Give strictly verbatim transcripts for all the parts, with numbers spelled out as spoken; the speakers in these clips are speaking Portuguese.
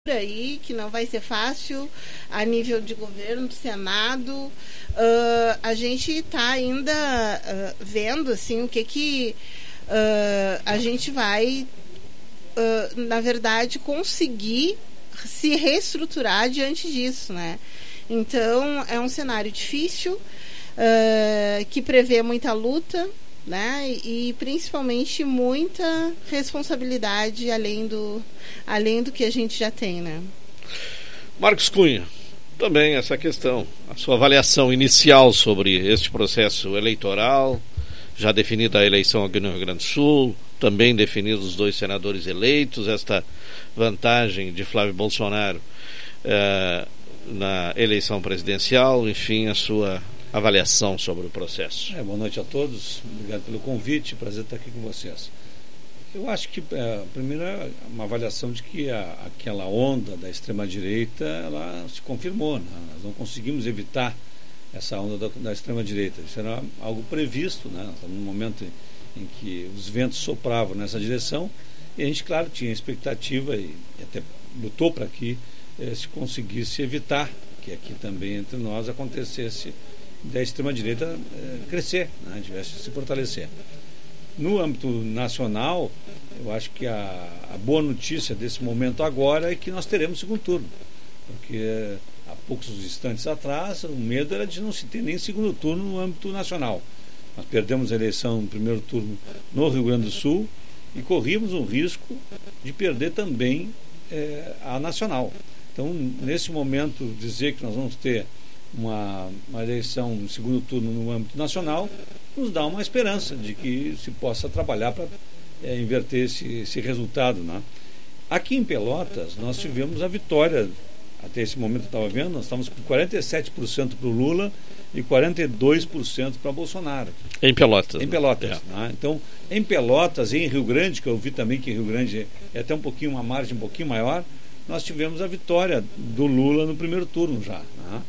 aí, que não vai ser fácil a nível de governo, do Senado. Uh, a gente está ainda uh, vendo assim, o que, que uh, a gente vai, uh, na verdade, conseguir se reestruturar diante disso, né? Então, é um cenário difícil, uh, que prevê muita luta, né? E principalmente muita responsabilidade além do, além do que a gente já tem, né? Marcos Cunha, também essa questão, a sua avaliação inicial sobre este processo eleitoral, já definida a eleição aqui no Rio Grande do Sul, também definidos os dois senadores eleitos, esta vantagem de Flávio Bolsonaro eh, na eleição presidencial, enfim, a sua avaliação sobre o processo. É, boa noite a todos, obrigado pelo convite, prazer estar aqui com vocês. Eu acho que, é, primeiro, é uma avaliação de que a, aquela onda da extrema-direita, ela se confirmou, né? Nós não conseguimos evitar essa onda da, da extrema-direita, isso era algo previsto, né? Nós estamos num momento em, em que os ventos sopravam nessa direção, e a gente, claro, tinha expectativa e, e até lutou para que eh, se conseguisse evitar que aqui também entre nós acontecesse da extrema-direita eh, crescer, né, tivesse se fortalecer. No âmbito nacional, eu acho que a, a boa notícia desse momento agora é que nós teremos segundo turno, porque eh, há poucos instantes atrás o medo era de não se ter nem segundo turno no âmbito nacional. Nós perdemos a eleição no primeiro turno no Rio Grande do Sul e corríamos o risco de perder também eh, a nacional. Então, nesse momento, dizer que nós vamos ter Uma, uma eleição no segundo turno no âmbito nacional nos dá uma esperança de que se possa trabalhar para é, inverter esse, esse resultado, né? Aqui em Pelotas nós tivemos a vitória, até esse momento eu estava vendo, nós estamos com quarenta e sete por cento para o Lula e quarenta e dois por cento para Bolsonaro. Em Pelotas. Em Pelotas, é. Né? Então, em Pelotas e em Rio Grande, que eu vi também que em Rio Grande é até um pouquinho, uma margem um pouquinho maior, nós tivemos a vitória do Lula no primeiro turno já, né?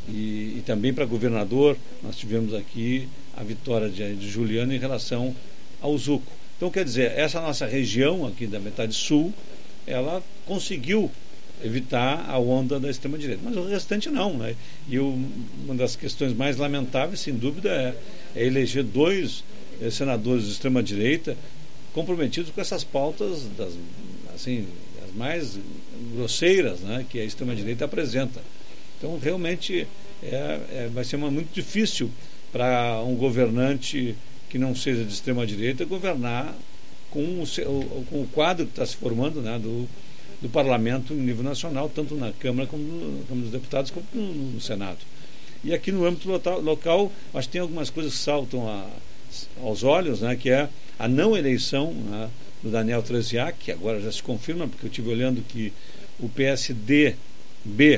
E, e também para governador nós tivemos aqui a vitória de, de Juliano em relação ao Zuco. Então, quer dizer, essa nossa região aqui da metade sul, ela conseguiu evitar a onda da extrema-direita, mas o restante não, né? E o, uma das questões mais lamentáveis, sem dúvida, é, é eleger dois é, senadores de extrema-direita comprometidos com essas pautas das, assim, as mais grosseiras, né, que a extrema-direita apresenta. Então, realmente, é, é, vai ser uma, muito difícil para um governante que não seja de extrema-direita governar com o, o, com o quadro que está se formando, né, do, do parlamento em nível nacional, tanto na Câmara como no, como nos deputados, como no, no Senado. E aqui no âmbito local, local, acho que tem algumas coisas que saltam a, aos olhos, né, que é a não eleição, né, do Daniel Tresiak, que agora já se confirma, porque eu estive olhando que o P S D B,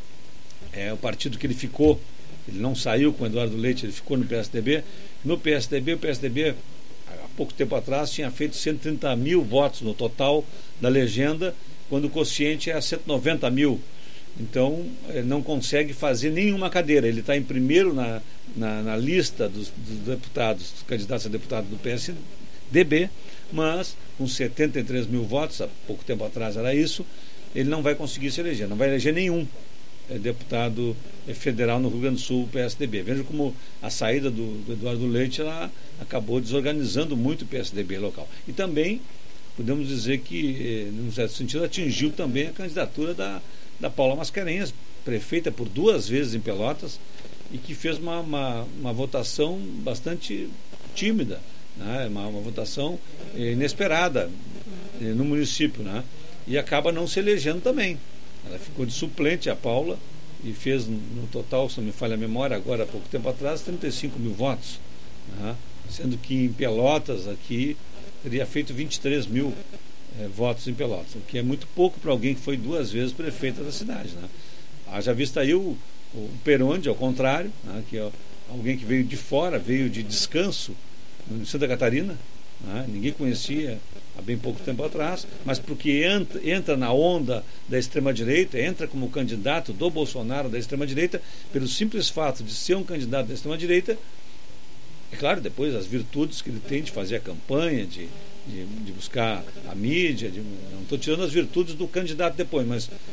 é o partido que ele ficou, ele não saiu com o Eduardo Leite, ele ficou no P S D B. No P S D B, o P S D B, há pouco tempo atrás, tinha feito cento e trinta mil votos no total da legenda, quando o quociente é cento e noventa mil. Então, ele não consegue fazer nenhuma cadeira. Ele está em primeiro na, na, na lista dos, dos deputados, dos candidatos a deputado do P S D B, mas com setenta e três mil votos, há pouco tempo atrás era isso, ele não vai conseguir se eleger, não vai eleger nenhum É deputado federal no Rio Grande do Sul, P S D B. Veja como a saída do, do Eduardo Leite ela acabou desorganizando muito o P S D B local. E também podemos dizer que, num certo sentido, atingiu também a candidatura da, da Paula Mascarenhas, prefeita por duas vezes em Pelotas, e que fez uma, uma, uma votação bastante tímida, né? uma, uma votação inesperada no município, né? E acaba não se elegendo também. Ela ficou de suplente, a Paula, e fez no total, se não me falha a memória, agora há pouco tempo atrás, trinta e cinco mil votos, né? Sendo que em Pelotas aqui teria feito vinte e três mil eh, votos em Pelotas, o que é muito pouco para alguém que foi duas vezes prefeita da cidade, né? Haja vista aí o, o Peronde, ao contrário, né? Que é alguém que veio de fora, veio de descanso em Santa Catarina, né? Ninguém conhecia há bem pouco tempo atrás, mas porque entra, entra na onda da extrema-direita, entra como candidato do Bolsonaro da extrema-direita, pelo simples fato de ser um candidato da extrema-direita, é claro, depois as virtudes que ele tem de fazer a campanha, de, de, de buscar a mídia, de, não estou tirando as virtudes do candidato depois, mas